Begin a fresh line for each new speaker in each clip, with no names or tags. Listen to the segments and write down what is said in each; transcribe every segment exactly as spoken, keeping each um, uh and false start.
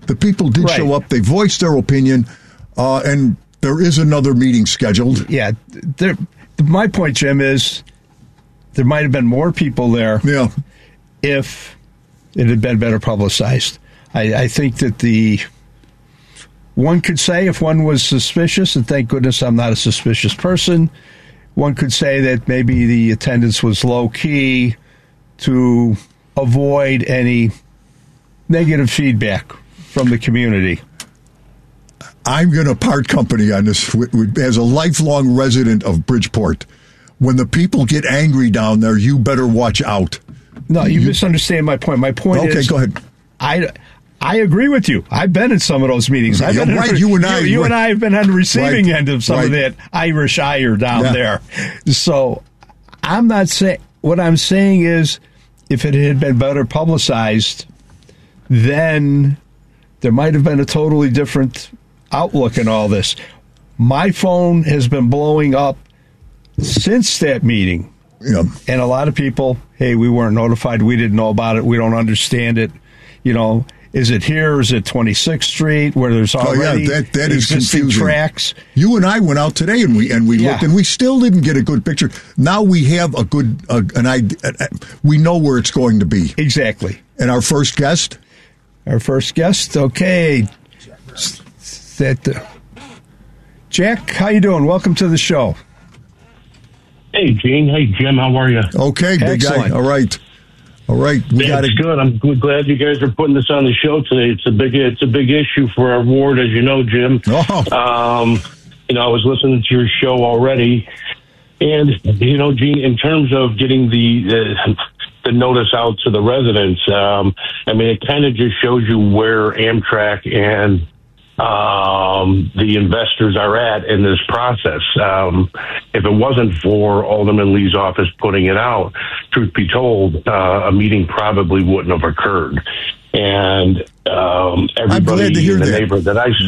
The people did
Right.
show up. They voiced their opinion, uh, and there is another meeting scheduled.
Yeah. There, my point, Jim, is there might have been more people there
Yeah.
if it had been better publicized. I, I think that the one could say if one was suspicious, and thank goodness I'm not a suspicious person, one could say that maybe the attendance was low-key to avoid any negative feedback from the community.
I'm going to part company on this. As a lifelong resident of Bridgeport, when the people get angry down there, you better watch out.
No, you,
You-
misunderstand my point. My point
Okay,
is...
go ahead.
I, I agree with you. I've been in some of those meetings. I've
Yeah,
been
right, you and I-
You, you and I have been on the receiving
Right,
end of some
right.
of that Irish ire down
Yeah.
there. So I'm not saying... What I'm saying is if it had been better publicized, then there might have been a totally different outlook in all this. My phone has been blowing up since that meeting.
Yeah.
And a lot of people, hey, we weren't notified. We didn't know about it. We don't understand it. You know, is it here? Is it twenty-sixth Street where there's already
oh, yeah, that, that is
existing
confusing.
tracks?
You and I went out today and we and we
Yeah.
looked and we still didn't get a good picture. Now we have a good uh, an idea. Uh, we know where it's going to be.
Exactly.
And our first guest,
Our first guest, okay. That uh, Jack, how you doing? Welcome to the show.
Hey, Gene. Hey, Jim. How are you?
okay, big guy.
Excellent.
All right, all right. We
Yeah,
got
it's
it.
good. I'm g- glad you guys are putting this on the show today. It's a big, it's a big issue for our ward, as you know, Jim.
Oh.
Um, you know, I was listening to your show already, and you know, Gene, in terms of getting the uh, the notice out to the residents, um, I mean, it kind of just shows you where Amtrak and um, the investors are at in this process. Um, if it wasn't for Alderman Lee's office putting it out, truth be told, uh, a meeting probably wouldn't have occurred. And um,
I'm glad
everybody
to hear
in the
that.
neighborhood that I...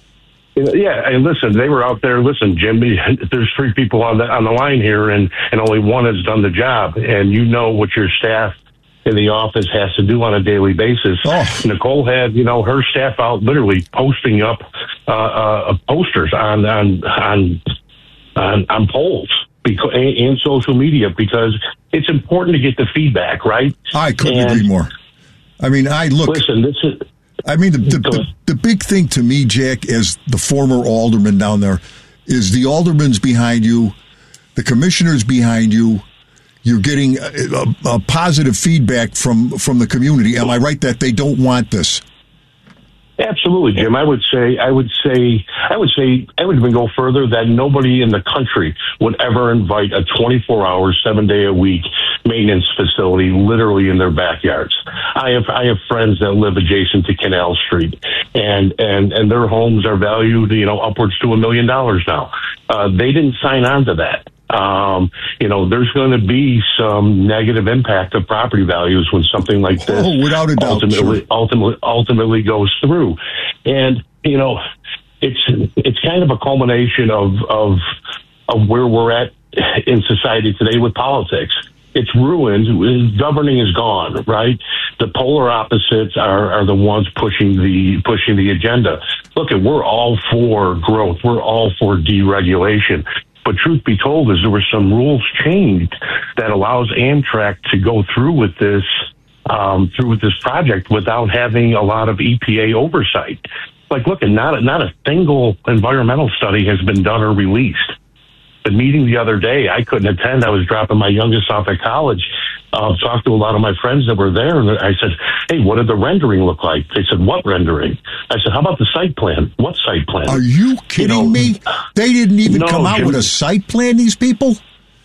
Yeah, and listen, they were out there. Listen, Jimmy, there's three people on the on the line here, and, and only one has done the job. And you know what your staff in the office has to do on a daily basis.
Oh.
Nicole had, you know, her staff out literally posting up uh, uh, posters on on on on, on polls because, and, and social media because it's important to get the feedback, right?
I couldn't
And
agree more. I mean, I look.
Listen, this is.
I mean, the, the,
Go
the,
ahead.
the big thing to me, Jack, as the former alderman down there, is the alderman's behind you, the commissioner's behind you. You're getting a, a, a positive feedback from, from the community. Am I right that they don't want this?
Absolutely, Jim. I would say, I would say, I would say, I would even go further that nobody in the country would ever invite a twenty-four hour, seven day a week maintenance facility literally in their backyards. I have, I have friends that live adjacent to Canal Street, and and and their homes are valued, you know, upwards to a million dollars now. Uh, they didn't sign on to that. Um, you know, there's going to be some negative impact of property values when something like this
Oh, without a doubt,
ultimately,
sure.
ultimately, ultimately goes through. And, you know, it's, it's kind of a culmination of, of, of where we're at in society today with politics. It's ruined. Governing is gone, right? The polar opposites are, are the ones pushing the pushing the agenda. Look, we're all for growth. We're all for deregulation. But truth be told, is there were some rules changed that allows Amtrak to go through with this um, through with this project without having a lot of E P A oversight. Like, look, not not a single environmental study has been done or released. The meeting the other day, I couldn't attend. I was dropping my youngest off at college. Uh, talked to a lot of my friends that were there, and I said, "Hey, what did the rendering look like?" They said, "What rendering?" I said, "How about the site plan? What site plan?"
Are you kidding
You know,
me? They didn't even
no,
come out
Jim.
with a site plan, these people?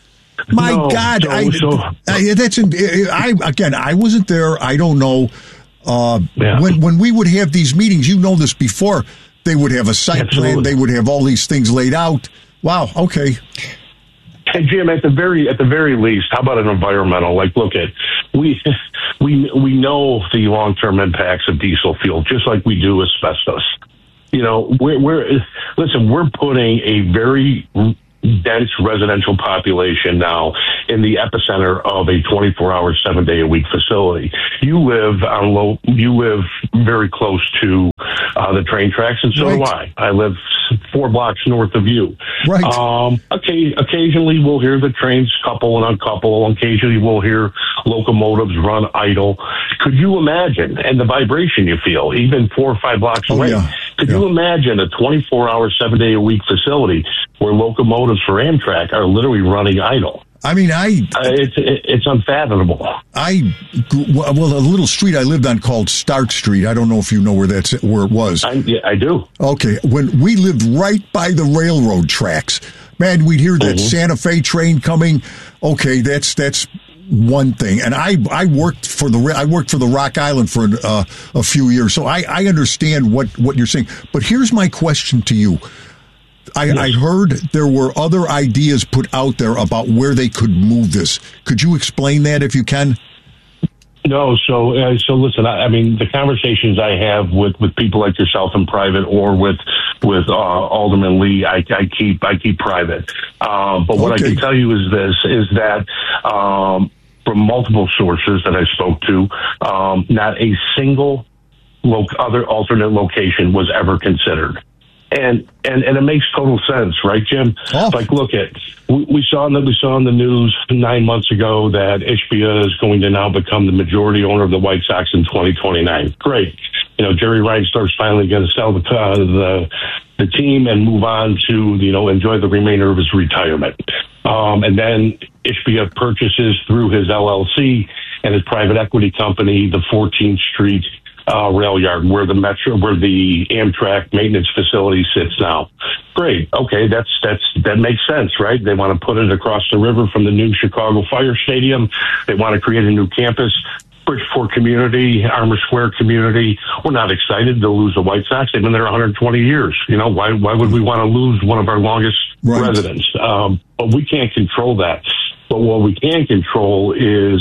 My
No,
God.
so-
I,
so-
I, that's, I, again, I wasn't there. I don't know. Uh,
Yeah.
when, when we would have these meetings, you know this before, they would have a site
Absolutely.
plan. They would have all these things laid out. Wow. Okay.
Hey, Jim, at the very at the very least, how about an environmental? Like, look at we we we know the long term impacts of diesel fuel, just like we do asbestos. You know, we're we're listen, we're putting a very dense residential population now in the epicenter of a twenty-four hour, seven day a week facility. You live on low. You live very close to uh, the train tracks, and so
right.
do I. I live four blocks north of you.
Right.
Um, okay, occasionally we'll hear the trains couple and uncouple. Occasionally we'll hear locomotives run idle. Could you imagine, and the vibration you feel, even four or five blocks
oh,
away,
yeah.
could
yeah.
you imagine a twenty-four hour, seven day a week facility where locomotives for Amtrak are literally running idle?
I mean, I
uh, it's it's unfathomable.
I well, a little street I lived on called Start Street. I don't know if you know where that's where it was.
I, yeah, I do.
Okay, when we lived right by the railroad tracks, man, we'd hear that mm-hmm. Santa Fe train coming. Okay, that's that's one thing. And I I worked for the I worked for the Rock Island for uh, a few years, so I, I understand what, what you're saying. But here's my question to you. I, yes. I heard there were other ideas put out there about where they could move this. Could you explain that if you can?
No, so uh, so listen. I, I mean, the conversations I have with, with people like yourself in private, or with with uh, Alderman Lee, I, I keep I keep private. Um, but what okay. I can tell you is this: is that um, from multiple sources that I spoke to, um, not a single lo- other alternate location was ever considered. And, and and it makes total sense, right, Jim? Oh. Like, look at we, we saw in the we saw in the news nine months ago that Ishbia is going to now become the majority owner of the White Sox in twenty twenty-nine. Great, you know, Jerry Reinsdorf's finally going to sell the uh, the the team and move on to you know enjoy the remainder of his retirement. Um, and then Ishbia purchases through his L L C and his private equity company the fourteenth Street. Uh, rail yard where the metro, where the Amtrak maintenance facility sits now. Great. Okay. That's, that's, that makes sense, right? They want to put it across the river from the new Chicago Fire Stadium. They want to create a new campus. Bridgeport community, Armour Square community. We're not excited to lose the White Sox. They've been there one hundred twenty years. You know, why, why would we want to lose one of our longest right. residents? Um, but we can't control that. But what we can control is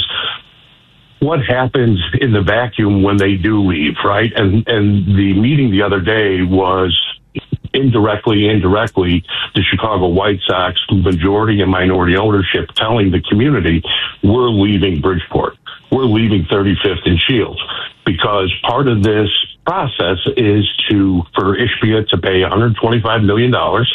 what happens in the vacuum when they do leave, right? And and the meeting the other day was indirectly, indirectly, the Chicago White Sox, majority and minority ownership, telling the community, we're leaving Bridgeport. We're leaving thirty-fifth and Shields, because part of this process is to for Ishbia to pay one hundred twenty-five million dollars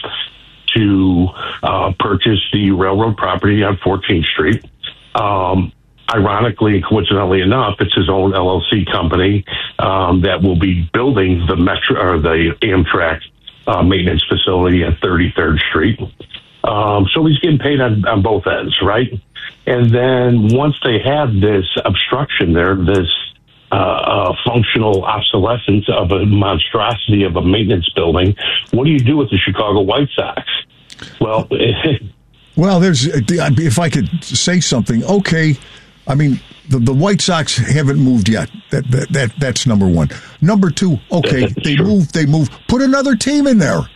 to uh, purchase the railroad property on fourteenth Street. Um, Ironically, coincidentally enough, it's his own L L C company um, that will be building the metro or the Amtrak uh, maintenance facility at thirty-third Street. Um, so he's getting paid on, on both ends, right? And then once they have this obstruction there, this uh, uh, functional obsolescence of a monstrosity of a maintenance building, what do you do with the Chicago White Sox? Well,
well, there's if I could say something, okay. I mean, the, the White Sox haven't moved yet. That, that that that's number one. Number two, okay, they
sure.
move, they move. Put another team in there.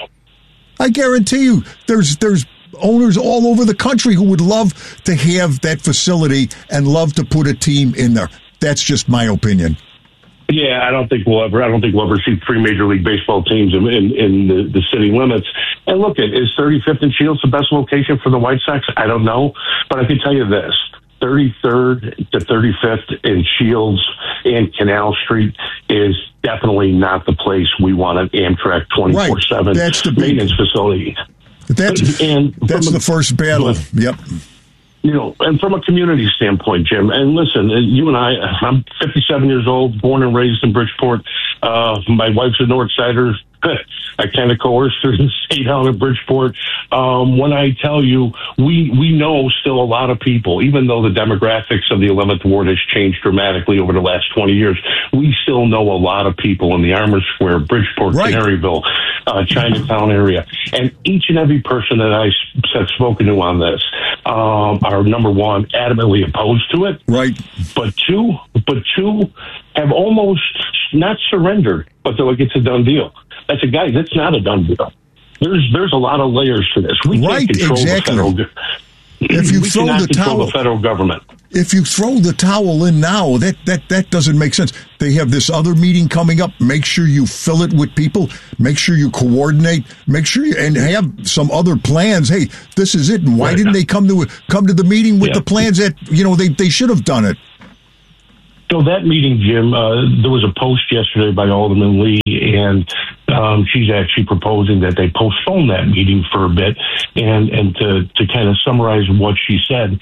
I guarantee you, there's there's owners all over the country who would love to have that facility and love to put a team in there. That's just my opinion.
Yeah, I don't think we'll ever. I don't think we'll ever see three Major League Baseball teams in, in, in the, the city limits. And look, at is thirty-fifth and Shields the best location for the White Sox? I don't know, but I can tell you this. thirty-third to thirty-fifth in Shields and Canal Street is definitely not the place we want an Amtrak twenty-four seven
right. That's the
maintenance facility.
That's, and that's the first battle. Yep.
You know, and from a community standpoint, Jim, and listen, you and I, I'm fifty-seven years old, born and raised in Bridgeport. Uh, my wife's a Northsider. I kind of coerced her to stay down in Bridgeport. Um, when I tell you, we we know still a lot of people, even though the demographics of the eleventh Ward has changed dramatically over the last twenty years, we still know a lot of people in the Armour Square, Bridgeport, right. Canaryville, uh, Chinatown area. And each and every person that I have spoken to on this um, are, number one, adamantly opposed to it.
Right.
But two, but two have almost not surrendered, but they're like, it's a done deal. I said, guys, it's not a done deal. There's there's a lot of layers to this. We
right,
can't control
exactly.
the federal
if you
we
throw
cannot
the
control
towel,
the federal government.
If you throw the towel in now, that, that, that doesn't make sense. They have this other meeting coming up. Make sure you fill it with people. Make sure you coordinate. Make sure you and have some other plans. Hey, this is it. And why right. didn't they come to come to the meeting with yeah. the plans that you know they, they should have done it?
So that meeting, Jim, uh, there was a post yesterday by Alderman Lee, and um, she's actually proposing that they postpone that meeting for a bit. And and to to kind of summarize what she said,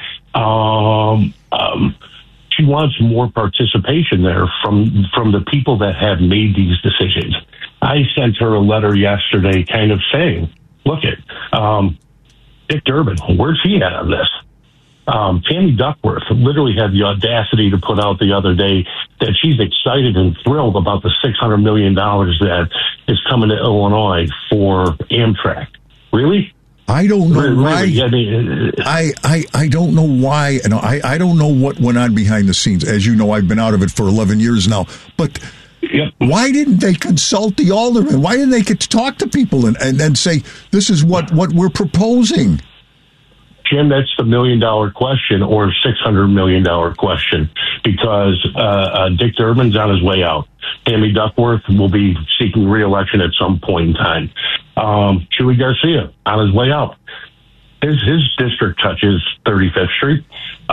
um, um, she wants more participation there from from the people that have made these decisions. I sent her a letter yesterday, kind of saying, "Look it, um, Dick Durbin, where's he at on this?" Um, Tammy Duckworth literally had the audacity to put out the other day that she's excited and thrilled about the six hundred million dollars that is coming to Illinois for Amtrak. Really?
I don't know
really,
why.
Really? I, mean,
I, I, I don't know why. And I, I don't know what went on behind the scenes. As you know, I've been out of it for eleven years now. But
yep.
Why didn't they consult the aldermen? Why didn't they get to talk to people and, and, and say, this is what, what we're proposing?
Jim, that's the million-dollar question or six hundred million dollars question, because uh, uh, Dick Durbin's on his way out. Tammy Duckworth will be seeking re-election at some point in time. Um, Chuy Garcia on his way out. His, his district touches thirty-fifth Street.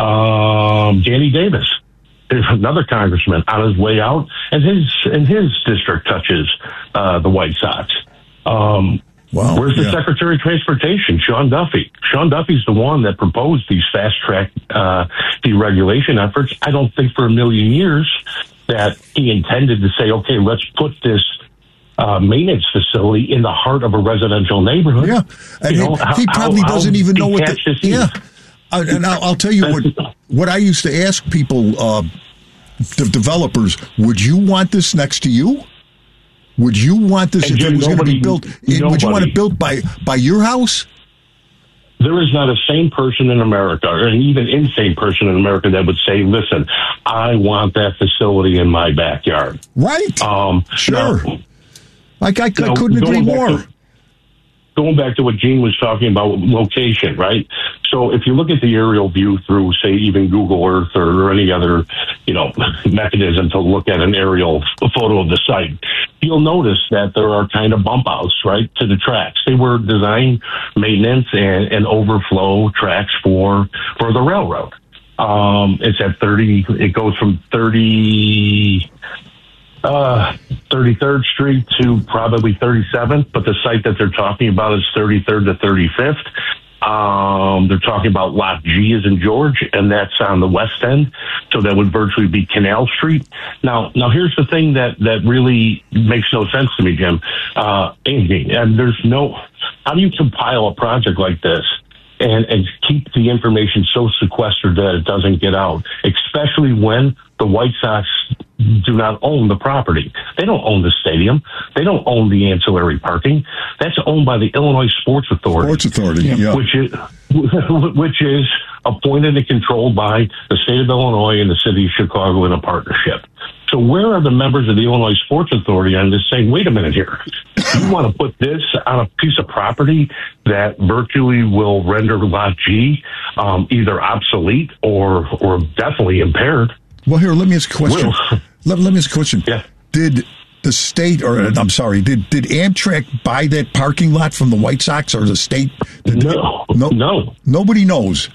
Um, Danny Davis is another congressman on his way out, and his and his district touches uh, the White Sox. Um,
Wow.
Where's the
yeah.
Secretary of Transportation, Sean Duffy? Sean Duffy's the one that proposed these fast-track uh, deregulation efforts. I don't think for a million years that he intended to say, okay, let's put this uh, maintenance facility in the heart of a residential neighborhood.
Yeah, and
You
he,
know,
he
how-
probably
how-
doesn't
how
even know what.
detached
The,
is he?
yeah, uh, and I'll, I'll tell you what. What I used to ask people, uh, the developers, would you want this next to you? Would you want this
And
if
Jim,
it was going to be
nobody-
built? In, would you want
nobody-
it built by by your house?
There is not a sane person in America, or an even insane person in America, that would say, listen, I want that facility in my backyard.
Right.
Um,
sure.
now-
Like I, I
now,
couldn't agree
going back
more.
to- Going back to what Gene was talking about, location, right? So if you look at the aerial view through, say, even Google Earth or, or any other, you know, mechanism to look at an aerial photo of the site, you'll notice that there are kind of bump outs, right, to the tracks. They were design, maintenance, and, and overflow tracks for for the railroad. Um, it's at thirty. It goes from thirty. Uh, thirty-third Street to probably thirty-seventh, but the site that they're talking about is thirty-third to thirty-fifth. Um, they're talking about Lot G is in George, and that's on the west end, so that would virtually be Canal Street. Now, now here's the thing that, that really makes no sense to me, Jim. Uh, Andy, and there's no, how do you compile a project like this and, and keep the information so sequestered that it doesn't get out, especially when the White Sox do not own the property? They don't own the stadium. They don't own the ancillary parking. That's owned by the Illinois Sports Authority.
Sports Authority, yeah.
Which is, which is appointed and controlled by the state of Illinois and the city of Chicago in a partnership. So where are the members of the Illinois Sports Authority on this saying, wait a minute here, you want to put this on a piece of property that virtually will render Lot G um, either obsolete or or definitely impaired?
Well, here, let me ask a question.
Will.
Let, let me ask a question.
Yeah.
Did the state, or I'm sorry, did did Amtrak buy that parking lot from the White Sox or the state? Did
No,
they, no,
no.
Nobody knows.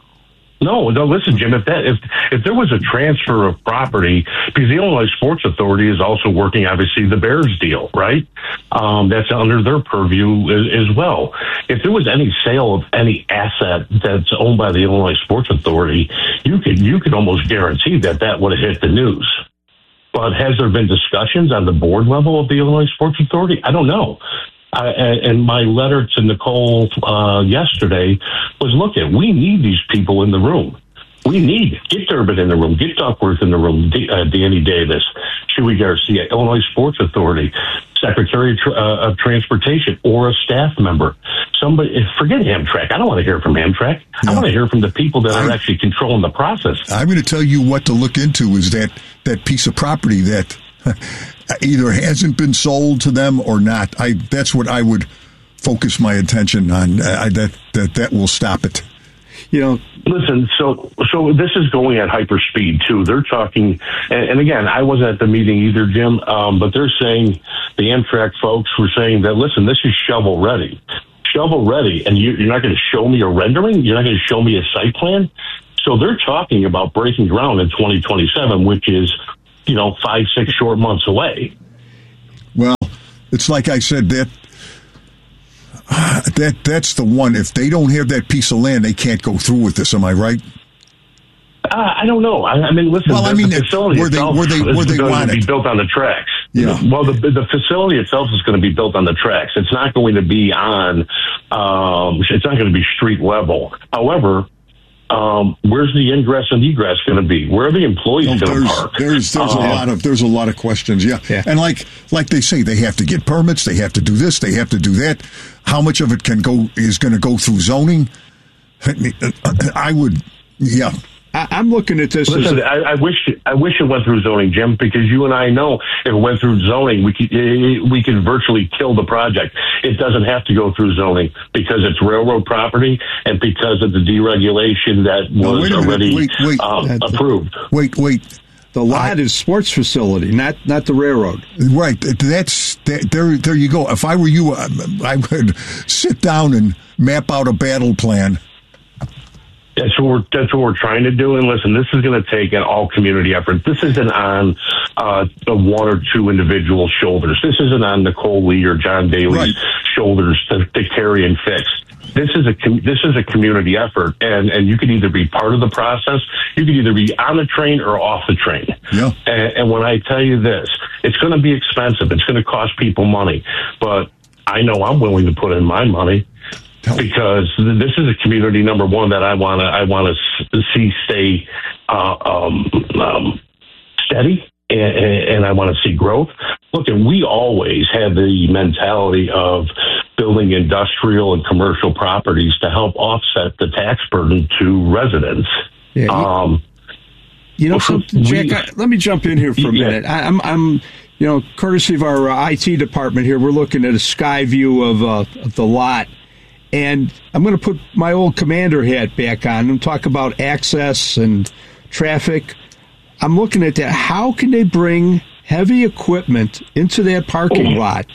No, no. Listen, Jim. If that if if there was a transfer of property, because the Illinois Sports Authority is also working, obviously, the Bears deal, right? Um, that's under their purview as, as well. If there was any sale of any asset that's owned by the Illinois Sports Authority, you could you could almost guarantee that that would have hit the news. But has there been discussions on the board level of the Illinois Sports Authority? I don't know. I, and my letter to Nicole uh, yesterday was, look, at we need these people in the room. We need, get Durbin in the room, get Duckworth in the room, D- uh, Danny Davis, Chuy Garcia, Illinois Sports Authority, Secretary of, Tra- uh, of Transportation, or a staff member. Somebody, forget Amtrak. I don't want to hear from Amtrak.
No.
I want to hear from the people that are
I,
actually controlling the process.
I'm going to tell you what to look into is that, that piece of property that either hasn't been sold to them or not. I that's what I would focus my attention on. I, that that that will stop it.
You know,
listen. So so this is going at hyper speed too. They're talking, and, and again, I wasn't at the meeting either, Jim. Um, but they're saying the Amtrak folks were saying that, listen, this is shovel ready, shovel ready, and you, you're not going to show me a rendering. You're not going to show me a site plan. So they're talking about breaking ground in twenty twenty-seven, which is, you know, five, six short months away.
Well, It's like I said, that that that's the one. If they don't have that piece of land, they can't go through with this. Am I right?
Uh, I don't know. I, I mean, listen.
Well,
the,
I mean,
the facility
where they
itself
where they
is
where they
going
want
to be
it.
built on the tracks.
Yeah.
Well, the the facility itself is going to be built on the tracks. It's not going to be on. Um, it's not going to be street level. However, um, where's the ingress and egress going to be? Where are the employees
No,
going to
there's,
park?
there's there's
Um,
a lot of there's a lot of questions. Yeah.
Yeah.
And like like they say, they have to get permits. They have to do this. They have to do that. How much of it can go is going to go through zoning? I would. Yeah.
I, I'm looking at this
Listen,
as
I, I wish I wish it went through zoning, Jim, because you and I know if it went through zoning, we could eh, we could virtually kill the project. It doesn't have to go through zoning because it's railroad property and because of the deregulation that
No,
was
wait a minute.
already
Wait, wait.
um, approved.
Wait, wait.
the lot
I,
is sports facility, not not the railroad.
Right. That's that, there. There you go. If I were you, I, I would sit down and map out a battle plan.
That's what we're that's what we're trying to do. And listen, this is going to take an all community effort. This isn't on uh, one or two individual shoulders. This isn't on Nicole Lee or John Daly's
Right.
shoulders to, to carry and fix. This is a com- this is a community effort, and and you can either be part of the process, you can either be on the train or off the train.
Yeah.
And, and when I tell you this, it's going to be expensive. It's going to cost people money, but I know I'm willing to put in my money. Because this is a community, number one, that I want to I want to see stay uh, um, um, steady, and, and I want to see growth. Look, and we always had the mentality of building industrial and commercial properties to help offset the tax burden to residents.
Yeah, you,
Um,
you know, something, Jack.
we-
I, let me jump in here for a
Yeah.
minute. I, I'm, I'm, you know, courtesy of our uh, I T department here, we're looking at a sky view of, uh, of the lot. And I'm going to put my old commander hat back on and talk about access and traffic. I'm looking at that. How can they bring heavy equipment into that parking lot?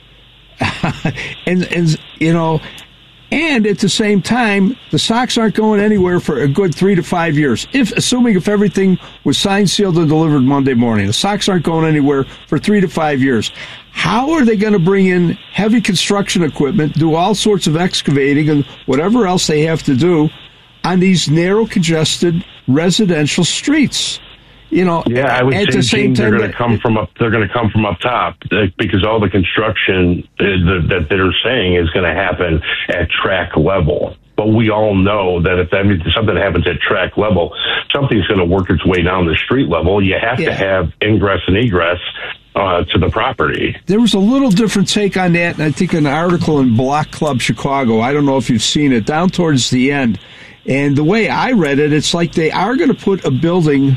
and, and, you know, and at the same time, the Sox aren't going anywhere for a good three to five years. If assuming if everything was signed, sealed, and delivered Monday morning, the Sox aren't going anywhere for three to five years. How are they going to bring in heavy construction equipment, do all sorts of excavating and whatever else they have to do on these narrow, congested residential streets? You know,
Yeah, I would
at
say
the same
Gene, they're
time,
going to come from up. They're going to come from up top uh, because all the construction uh, the, that they're saying is going to happen at track level. But we all know that if that, something happens at track level, something's going to work its way down the street level. You have
Yeah.
to have ingress and egress uh, to the property.
There was a little different take on that, and I think an article in Block Club Chicago. I don't know if you've seen it, down towards the end. And the way I read it, it's like they are going to put a building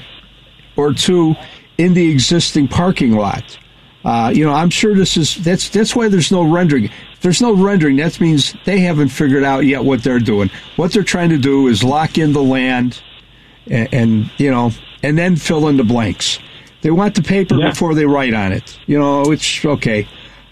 or two in the existing parking lot. Uh, you know, I'm sure this is, that's that's why there's no rendering. If there's no rendering, that means they haven't figured out yet what they're doing. What they're trying to do is lock in the land and, and you know, and then fill in the blanks. They want the paper
Yeah.
before they write on it. You know, it's okay.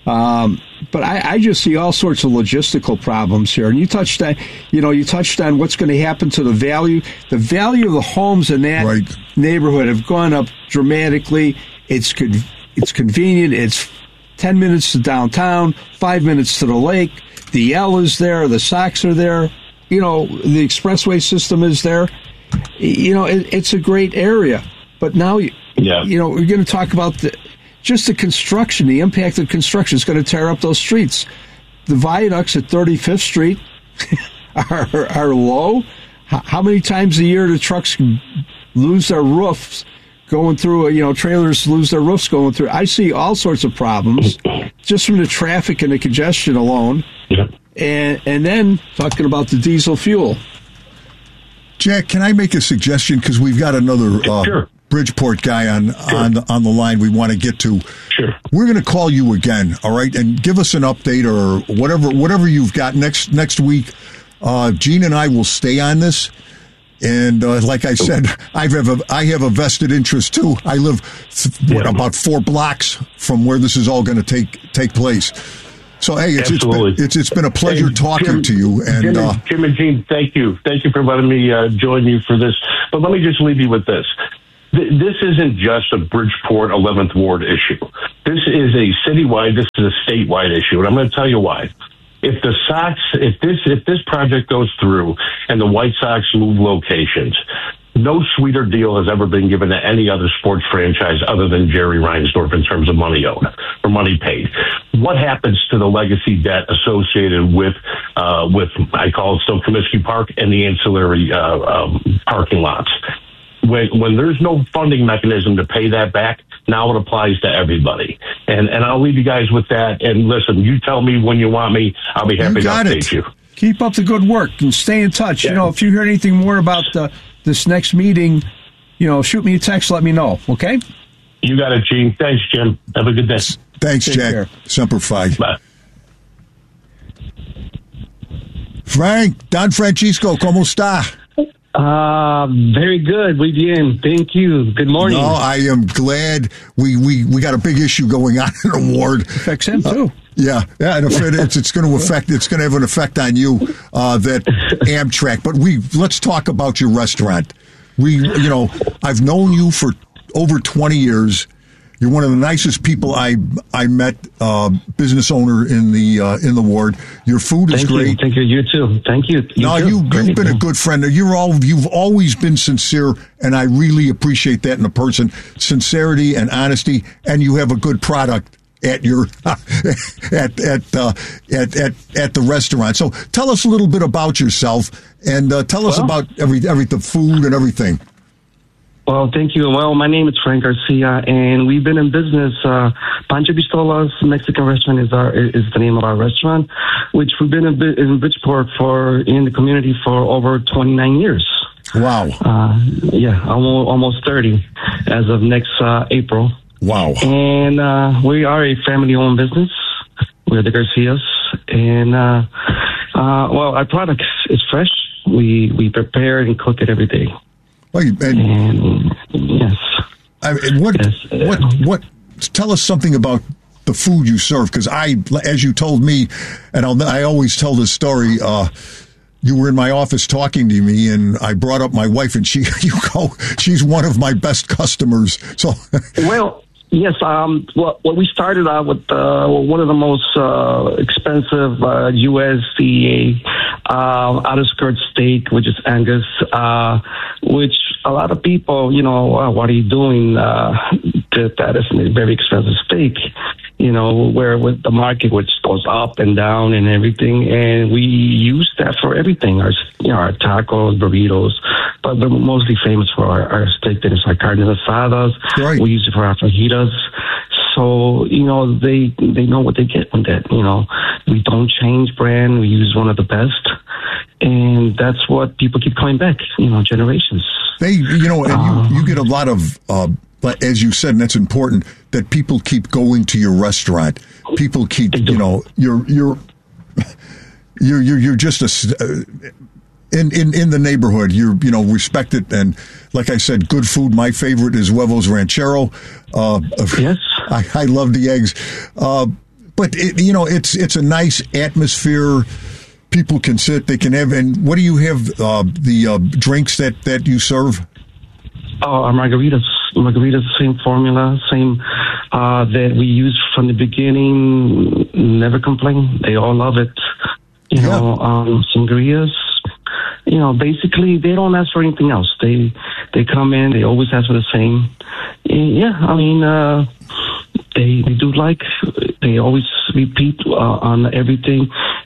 Um, but I, I just see all sorts of logistical problems here. And you touched on, you know, you touched on what's going to happen to the value. The value of the homes in that
Right.
neighborhood have gone up dramatically. It's con- it's convenient. It's ten minutes to downtown, five minutes to the lake. The L is there. The Sox are there. You know, the expressway system is there. You know, it, it's a great area. But now,
Yeah.
you know, we're going to talk about the just the construction, the impact of construction is going to tear up those streets. The viaducts at thirty-fifth Street are, are low. How, how many times a year do trucks lose their roofs going through, you know, trailers lose their roofs going through? I see all sorts of problems just from the traffic and the congestion alone.
Yeah.
And, and then talking about the diesel fuel.
Jack, can I make a suggestion? Because we've got another uh,
Sure.
Bridgeport guy on
Sure.
on the, on the line we want to get to.
Sure.
We're going to call you again, all right, and give us an update or whatever whatever you've got next next week. Uh, Gene and I will stay on this, and uh, like I said, I have a I have a vested interest too. I live what,
Yeah.
about four blocks from where this is all going to take take place. So hey, it's it's been,
Absolutely.
it's it's been a pleasure
Hey,
talking
Jim-
to you, and
Jim,
uh,
Jim and Gene, thank you. Thank you for letting me uh, join you for this. But let me just leave you with this. th- this isn't just a Bridgeport eleventh Ward issue. This is a citywide, this is a statewide issue, and I'm going to tell you why. If the Sox, if this if this project goes through and the White Sox move locations, no sweeter deal has ever been given to any other sports franchise other than Jerry Reinsdorf in terms of money owed or money paid. What happens to the legacy debt associated with, uh, with I call it still Comiskey Park and the ancillary uh, um, parking lots? When, when there's no funding mechanism to pay that back, now it applies to everybody. And and I'll leave you guys with that. And listen, you tell me when you want me. I'll be happy to update it. you.
Keep up the good work and stay in touch. Yeah. You know, if you hear anything more about uh, this next meeting, you know, shoot me a text, let me know, okay?
You got it, Gene. Thanks, Jim. Have a good day.
Thanks, Take Jack. Care. Semper Fi.
Bye.
Frank, Don Francisco, ¿cómo está?
Uh, very good. Muy bien. Thank you. Good morning.
No, I am glad we, we, we got a big issue going on in the ward.
Affects him, too.
Uh, yeah, yeah, and it's, it's going to affect, it's going to have an effect on you, uh, that Amtrak. But we, let's talk about your restaurant. We, you know, I've known you for over twenty years. You're one of the nicest people I I met, uh, business owner in the uh, in the ward. Your food is
Thank
great.
You. Thank you. You too. Thank you. you
no,
too.
you
great.
you've been a good friend. You're all you've always been sincere, and I really appreciate that in a person. Sincerity and honesty, and you have a good product at your at at, uh, at at at the restaurant. So tell us a little bit about yourself, and uh, tell us well, about every every the food and everything.
Well, thank you. Well, my name is Frank Garcia, and we've been in business. Uh, Pancho Pistolas Mexican Restaurant is our is the name of our restaurant, which we've been in, in Bridgeport for in the community for over twenty-nine years.
Wow.
Uh, yeah, almost almost thirty as of next uh, April.
Wow.
And uh, we are a family-owned business. We're the Garcias, and uh, uh, well, our product is fresh. We we prepare and cook it every day.
Well, and,
and, yes.
I mean, what,
yes.
what, what, tell us something about the food you serve. Because I, as you told me, and I'll, I always tell this story, uh, you were in my office talking to me, and I brought up my wife, and she, you go, she's one of my best customers. So,
well, yes. Um, well, well, we started out with uh, one of the most uh, expensive uh, U S D A uh, out of skirt steak, which is Angus, uh, which a lot of people, you know, uh, what are you doing? Uh, that, that is a very expensive steak, you know, where with the market, which goes up and down and everything. And we use that for everything, our, you know, our tacos, burritos, but we're mostly famous for our, our steak that is our carne asadas.
Right.
We use it for our fajitas. So, you know, they they know what they get with that. You know, we don't change brand. We use one of the best. And that's what people keep coming back, you know, generations.
They, you know, and uh, you, you get a lot of, uh, as you said, and that's important, that people keep going to your restaurant. People keep, you know, you're, you're, you're, you're, you're just a, uh, in, in, in the neighborhood, you're, you know, respected. And like I said, good food. My favorite is Huevos Ranchero. Uh,
yes.
I, I love the eggs. Uh, but it, you know, it's, it's a nice atmosphere. People can sit, they can have, and what do you have, uh, the uh, drinks that, that you serve?
Oh, our margaritas. Margaritas, same formula, same uh, that we used from the beginning. Never complain. They all love it. You yeah. know, um, sangrias. You know, basically, they don't ask for anything else. They they come in, they always ask for the same. And yeah, I mean, uh, they they do like, they always repeat uh, on everything.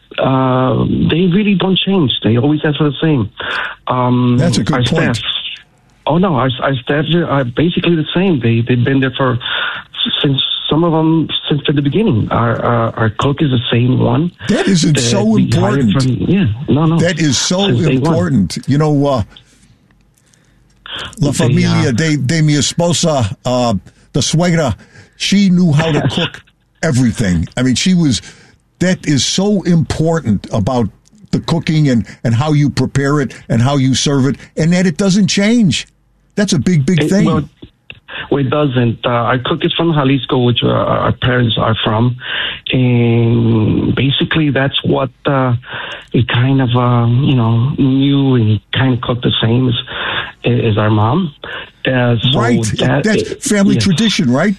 Uh, they really don't change. They always ask for the same. Um,
That's a good
our
point.
Staff, oh no, our, our staff are basically the same. They they've been there for since some of them since the beginning. Our our, our cook is the same one.
That is that so important.
From, yeah, no, no.
That is so important. You know, uh, La Familia de, de mi esposa, uh, the suegra, she knew how to cook everything. I mean, she was. That is so important about the cooking and, and how you prepare it and how you serve it, and that it doesn't change. That's a big, big
it,
thing.
Well, well, it doesn't. Uh, our cook is from Jalisco, which uh, our parents are from, and basically that's what uh, we kind of, uh, you know, knew and kind of cooked the same as, as our mom. Uh, so
right.
That,
That's family
yes.
tradition, right?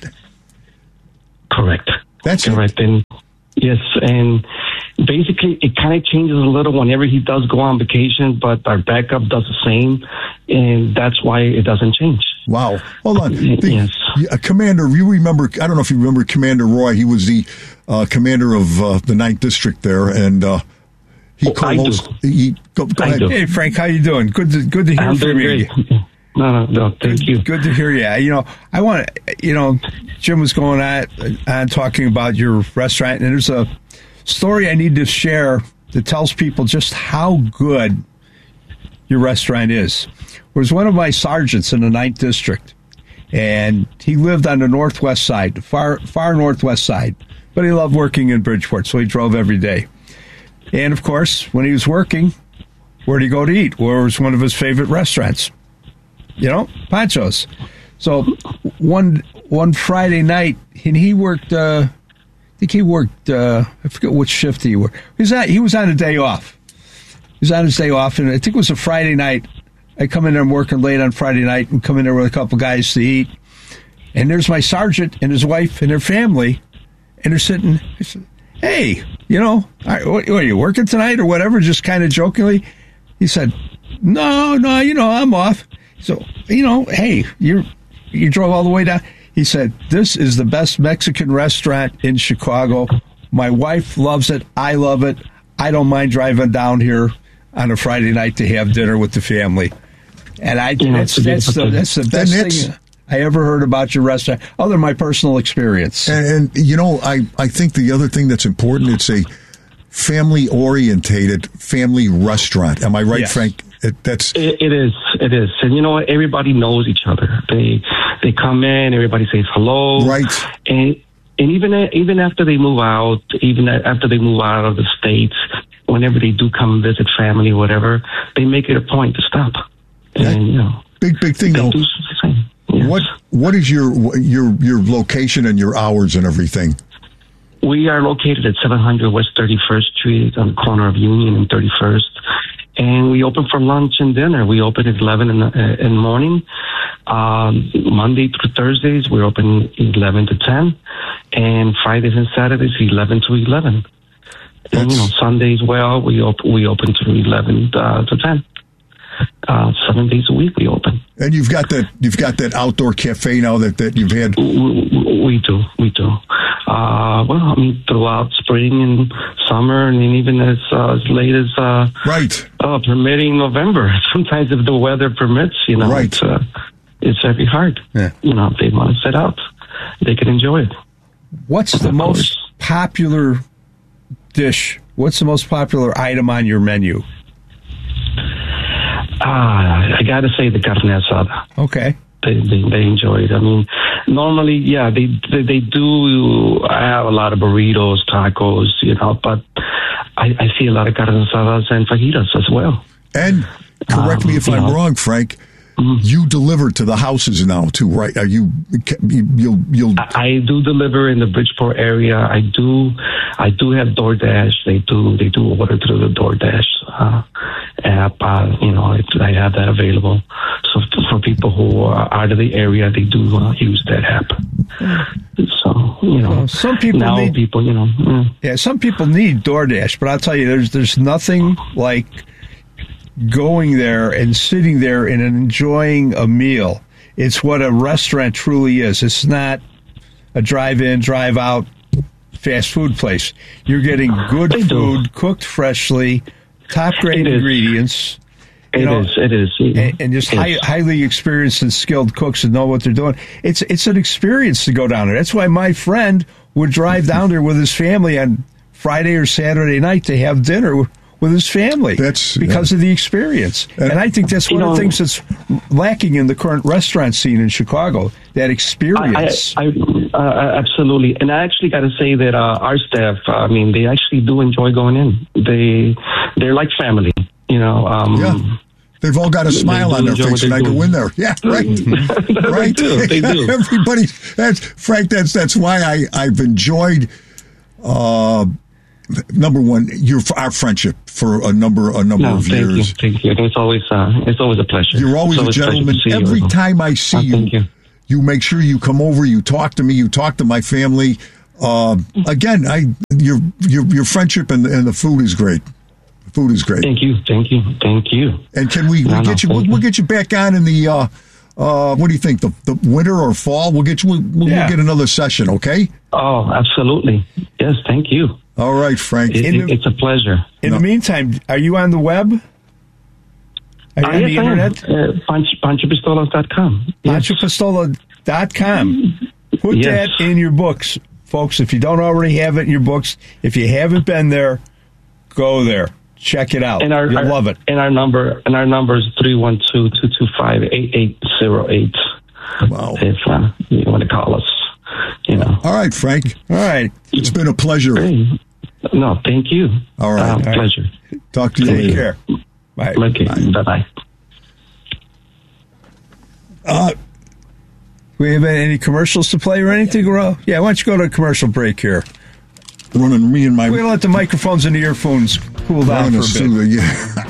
Correct.
That's
correct.
It.
And yes, and basically it kind of changes a little whenever he does go on vacation, but our backup does the same, and that's why it doesn't change.
Wow. Hold on. The,
yes.
uh, Commander, you remember, I don't know if you remember Commander Roy. He was the uh, commander of uh, the ninth District there, and uh, he
oh,
co-hosts. He, go, go
I
ahead.
do.
Hey, Frank, how you doing? Good to, good to hear
I'm
from
doing
you.
great. No, no, no, thank
good,
you.
Good to hear you. You know, I want to, you know, Jim was going on, on talking about your restaurant, and there's a story I need to share that tells people just how good your restaurant is. It was one of my sergeants in the ninth District, and he lived on the northwest side, far far northwest side, but he loved working in Bridgeport, so he drove every day. And, of course, when he was working, where'd he go to eat? Where was one of his favorite restaurants? You know, Pancho's. So one one Friday night, and he worked, uh, I think he worked, uh, I forget which shift he worked. He was, on, he was on a day off. He was on his day off, and I think it was a Friday night. I come in there, I'm working late on Friday night, and come in there with a couple guys to eat. And there's my sergeant and his wife and their family, and they're sitting, I said, hey, you know, are, what, are you working tonight or whatever, just kind of jokingly. He said, no, no, you know, I'm off. So, you know, hey, you you drove all the way down. He said, this is the best Mexican restaurant in Chicago. My wife loves it. I love it. I don't mind driving down here on a Friday night to have dinner with the family. And I
Yeah,
that's, that's, the, that's the best thing I ever heard about your restaurant, other than my personal experience.
And, and you know, I, I think the other thing that's important, it's a family-orientated family restaurant. Am I right,
Yes.
Frank? It, that's
It, it is. It is. And you know what? Everybody knows each other. They they come in. Everybody says hello.
right.
And and even even after they move out, even after they move out of the states, whenever they do come visit family, or whatever, they make it a point to stop. And
That-
you know,
Big, big thing,
they
though.
do the same. Yes.
What What is your your your location and your hours and everything?
We are located at seven hundred West thirty-first Street on the corner of Union and thirty-first. And we open for lunch and dinner. We open at eleven in the, uh, in the morning. Um, Monday through Thursdays, we're open eleven to ten. And Fridays and Saturdays, eleven to eleven. And, you know, Sundays, well, we, op- we open to eleven uh, to ten. Uh, seven days a week we open.
And you've got that you've got that outdoor cafe now that, that you've had.
We, we do, we do. Uh, well, I mean, throughout spring and summer, and even as uh, as late as uh,
Right.
uh, permitting November. Sometimes, if the weather permits, you know,
Right.
it's uh, it's very hard.
Yeah.
You know, if they want to sit out, they can enjoy it.
What's the
Of
most
course.
popular dish? What's the most popular item on your menu?
Ah, I got to say the carne asada.
Okay.
They, they they enjoy it. I mean, normally, yeah, they, they they do have a lot of burritos, tacos, you know, but I, I see a lot of carne asadas and fajitas as well.
And correct
Um,
me if
you
I'm
know.
wrong, Frank.
Mhm.
You deliver to the houses now too, right? Are you? You'll you'll.
I, I do deliver in the Bridgeport area. I do, I do have DoorDash. They do, they do order through the DoorDash uh, app. Uh, you know, I, I have that available. So for people who are out of the area, they do uh, use that app. So you know,
Well, some people
now
need-
people, you know, mm,
Yeah, some people need DoorDash, but I'll tell you, there's there's nothing like going there and sitting there and enjoying a meal. It's what a restaurant truly is. It's not a drive-in, drive-out fast food place. You're getting good
They do.
food, cooked freshly, top-grade
It is.
ingredients. you
it
know,
is, it is,
and, and just high,
Yes.
highly experienced and skilled cooks that know what they're doing. It's it's an experience to go down there. That's why my friend would drive down there with his family on Friday or Saturday night to have dinner with his family.
That's-
because of the experience.
Uh,
and I think that's
you
one of the
know-
things that's lacking in the current restaurant scene in Chicago, that
I,
experience.
I, I uh, absolutely, and I actually got to say that uh, our staff, uh, I mean, they actually do enjoy going in. They they're like family, you know. Um,
Yeah. They've all got a smile
do
on their
enjoy
face
what
when I
they're
go
doing.
in there. Yeah, right. right.
They do. They do.
Everybody. That's Frank. That's that's why I I've enjoyed uh, number one, your our friendship for a number a number
No,
of
thank
years.
you, thank you. It's always uh, it's always a pleasure.
You're always
It's
a
always pleasure
gentleman.
to see you.
Every time I see
Oh,
you,
thank you.
you make sure you come over. You talk to me. You talk to my family. Uh, again, I your your your friendship and and the food is great. The food is great.
Thank you, thank you, thank you.
And can we,
No,
we
no,
get you? We'll,
thank
we'll
you.
get you back on in the. Uh, uh, what do you think? The, the winter or fall? We'll get you. We'll, we'll
Yeah.
get another session. Okay.
Oh, absolutely. Yes, thank you.
All right, Frank.
It,
In
it-
the-
it's a pleasure.
In the meantime, are you on the web? Are you
Uh,
on the
yes, I am.
internet?
Uh, Pancho, pancho pistolas dot com. Yes.
pancho pistola dot com. Put
Yes.
that in your books, folks. If you don't already have it in your books, if you haven't been there, go there. Check it out.
And our,
You'll
our-
love it.
And our number and our number is three one two, two two five, eight eight zero eight.
Wow.
If uh, you want to call us, you know.
All right, Frank.
All right.
It's been a pleasure.
Hey, no, thank you.
All right.
Uh,
All
right.
pleasure.
Talk to you
Take
later.
care. Bye.
Okay, bye bye.
Uh,
We have any commercials to play or anything, Ro? Yeah, why don't you go to a commercial break here?
running me and my
We're going to let the microphones and the earphones cool down
running
for a
a
bit.
studio. Yeah.